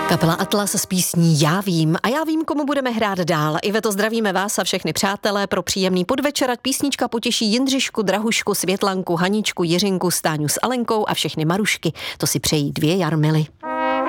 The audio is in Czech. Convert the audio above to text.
Kapela Atlas s písní Já vím a já vím, komu budeme hrát dál. Iveto, zdravíme vás a všechny přátelé pro příjemný podvečer, ať písnička potěší Jindřišku, Drahušku, Světlanku, Haničku, Jiřinku, Stáňu s Alenkou a všechny Marušky. To si přejí 2 Jarmily.